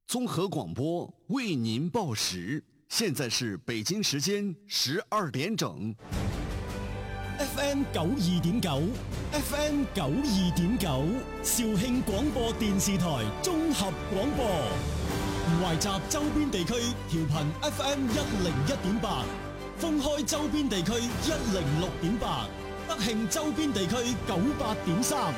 综合廣播為您報時，現在是北京時間12點整。 FM 92.9 ，FM 92.9，肇慶廣播電視台綜合廣播，懷集周邊地區調頻 FM 101.8，封開周邊地區106.8，德慶周邊地區98.3。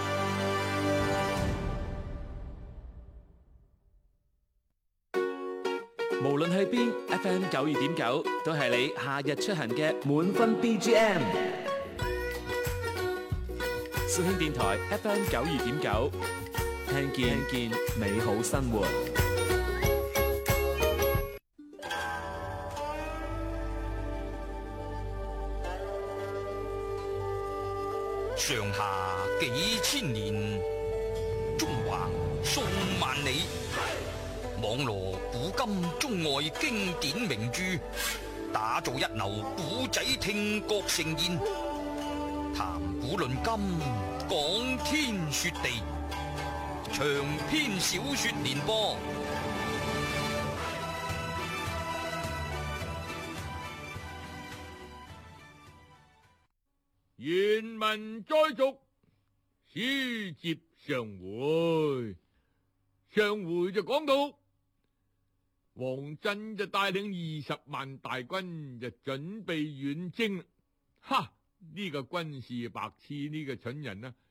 無論去邊 ，FM 92.9都係你夏日出行嘅滿分 BGM。肇慶電台 FM 92.9，聽見美好生活。 上下幾千年，中橫數萬里。網羅古今中外經典名著，打造一流古仔聽覺盛宴，談古論今，講天說地，長篇小說連播， 原文再續，書接上回。上回就講到王振就帶領20萬大軍就準備遠征。哈！呢個軍事白痴，呢個蠢人啊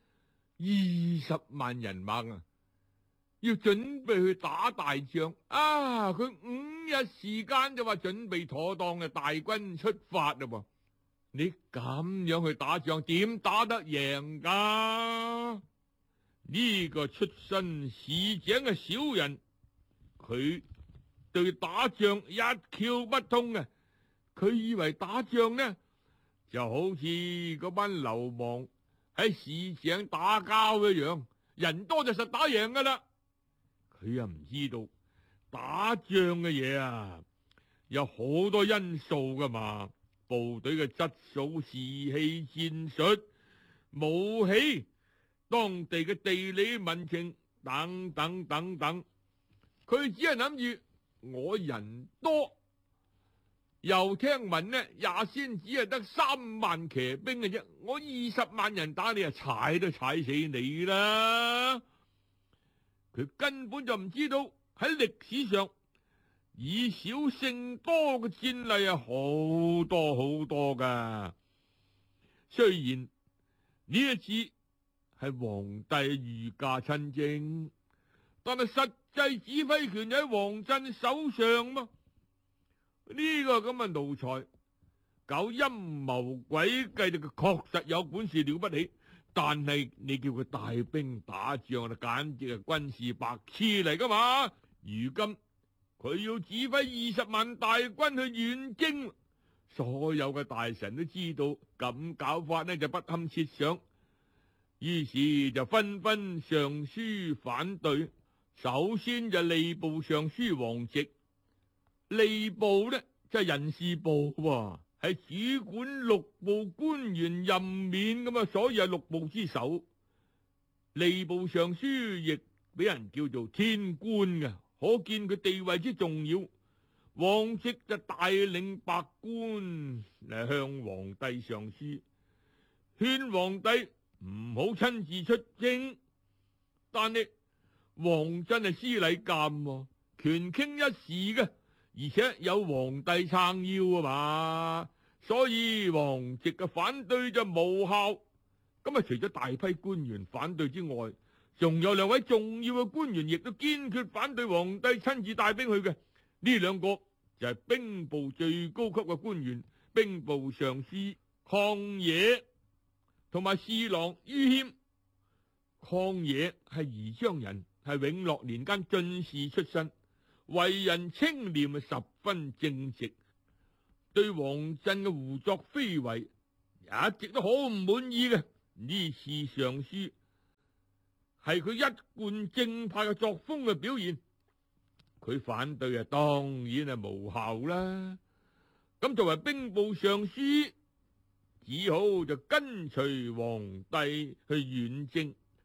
，20萬人馬啊，要準備去打大仗啊！佢5日時間就話準備妥當嘅大軍出發啦噃。你咁樣去打仗，點打得贏噶？呢個出身市井嘅小人，佢對打仗一竅不通嘅，佢以為打仗呢就好似嗰班流氓喺市井打交一樣，人多就實打贏噶啦。佢又唔知道打仗嘅嘢啊，有好多因素噶嘛，部隊嘅質素、士氣、戰術、武器、當地嘅地理民情等等等等，佢只係諗住我人多，又聽聞呢也先只係得3萬騎兵嘅啫，我20萬人打你啊，踩都踩死你啦！佢根本就唔知道喺歷史上以少勝多嘅戰例啊，好多好多噶。雖然呢一次係皇帝御駕親征，但係實際指揮權喺王振手上嘛。呢個咁嘅奴才搞陰謀詭計，佢確實有本事了不起，但係你叫佢帶兵打仗啊，簡直係軍事白痴嚟噶嘛。如今佢要指揮20萬大軍去遠征，所有嘅大臣都知道咁搞法呢就不堪設想，於是就紛紛上書反對。首先就吏部尚書王直，吏部呢就係人事部喎，係主管6部官員任免咁啊，所以係6部之首。吏部尚書亦俾人叫做天官嘅，可見佢地位之重要。王直就帶領百官嚟向皇帝上書，勸皇帝唔好親自出征，但係王振係司禮監，權傾一時嘅，而且有皇帝撐腰啊嘛，所以王直嘅反對就無效。咁啊，除咗大批官員反對之外，仲有2位重要嘅官員亦都堅決反對皇帝親自帶兵去嘅。呢2個就係兵部最高級嘅官員，兵部尚書曠野同埋侍郎于謙。曠野係宜章人，係永樂年間進士出身，為人清廉，十分正直，對王振嘅胡作非為一直都好唔滿意嘅。呢次上書係佢一貫正派嘅作風嘅表現，佢反對啊，當然係無效啦。咁作為兵部尚書，只好就跟隨皇帝去遠征。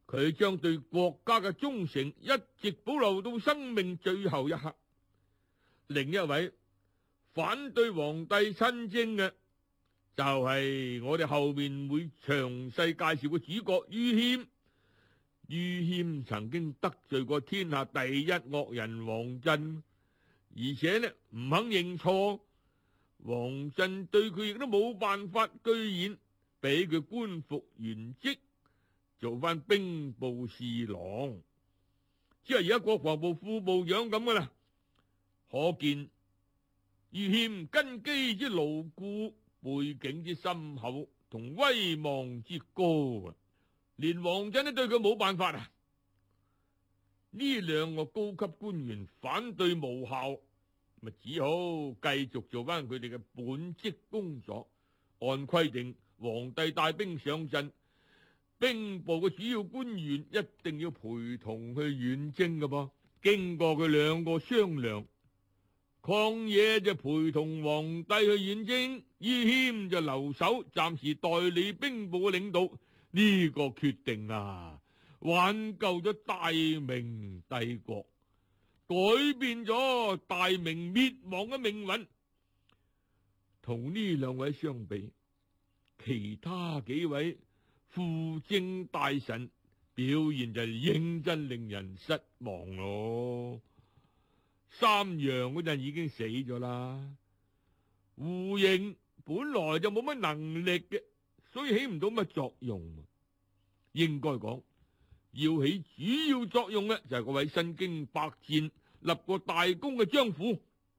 佢將對國家嘅忠誠一直保留到生命最後一刻。另一位反對皇帝親征嘅，就係我哋後面會詳細介紹嘅主角于謙。于謙曾經得罪過天下第一惡人王振，而且呢唔肯認錯，王振對佢亦都冇辦法，居然俾佢官復原職，做翻兵部侍郎，即係而家國防部副部長咁噶啦。可見于謙根基之牢固，背景之深厚，同威望之高啊！連王振都對佢冇辦法啊！呢兩個高級官員反對無效，咪只好繼續做翻佢哋嘅本職工作。按規定，皇帝帶兵上陣，兵部嘅主要官員一定要陪同去遠征嘅噃。經過佢兩個商量，曠野就陪同皇帝去遠征，于謙就留守，暫時代理兵部嘅領導。呢個決定啊，挽救咗大明帝國，改變咗大明滅亡嘅命運。同呢兩位相比，其他幾位輔政大臣表現就認真令人失望咯。三陽嗰陣已經死咗啦，胡盈本來就冇乜能力嘅，所以起唔到乜作用。應該講，要起主要作用嘅就係嗰位身經百戰、立過大功嘅張輔。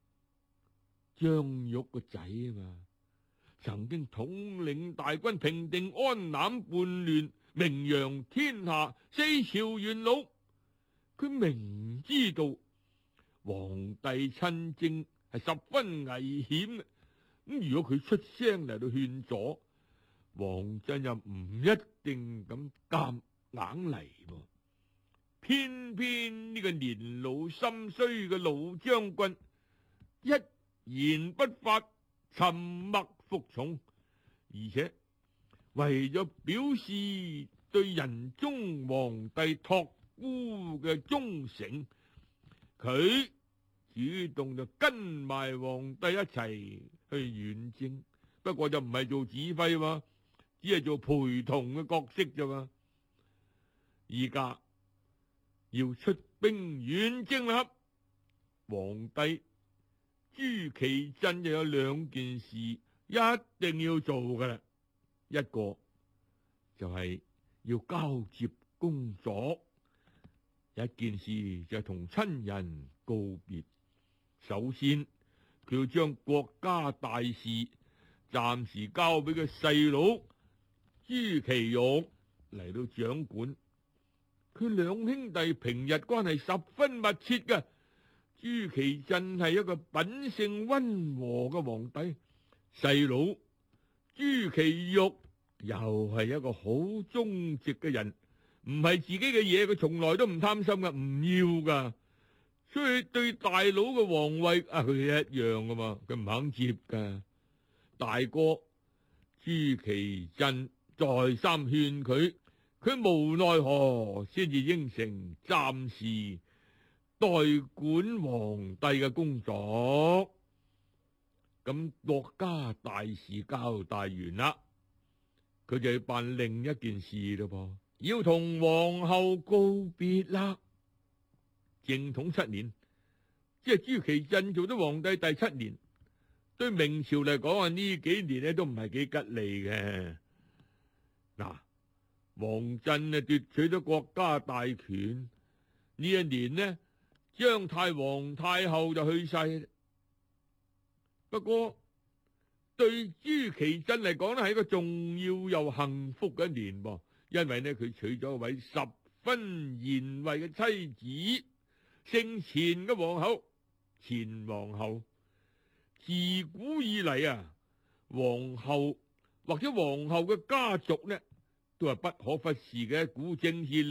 張玉個仔啊嘛，曾經統領大軍平定安南叛亂，名揚天下，四朝元老。佢明知道皇帝親征係十分危險嘅，咁如果佢出聲嚟到勸阻，王振又唔一定咁夾硬嚟噃。偏偏呢個年老心衰嘅老將軍一言不發，沉默服從，而且為咗表示對仁宗皇帝託孤嘅忠誠，佢主動就跟埋皇帝一齊去遠征。不過就唔係做指揮嘛，只係做陪同嘅角色啫嘛。而家要出兵遠征啦，皇帝朱祁鎮就有兩件事一定要做噶啦。一個就係要交接工作，一件事就係同親人告別。首先佢要將國家大事暫時交俾佢細佬朱祁鈺嚟到掌管。佢兩兄弟平日關係十分密切嘅。朱祁鎮係一個品性溫和嘅皇帝，細佬朱祁鈺又係一個好忠直嘅人，唔係自己嘅嘢佢從來都唔貪心嘅，唔要噶。所以對大佬嘅皇位佢一樣噶嘛，佢唔肯接噶。大哥朱祁鎮再三勸佢，佢無奈何先至應承暫時代管皇帝嘅工作。咁國家大事交代完啦，佢就要辦另一件事咯噃，要同皇后告別啦。正統7年，即係朱祁鎮做咗皇帝第7年，對明朝嚟講呢幾年咧都唔係幾吉利嘅。嗱，王振奪取咗國家大權呢一年呢，張太皇太后就去世。不過對朱祁鎮嚟講咧係一個重要又幸福嘅一年噃，因為呢佢娶咗一位十分賢惠嘅妻子，姓錢嘅皇后，錢皇后。自古以嚟啊，皇后或者皇后嘅家族呢，都係不可忽視嘅一股政治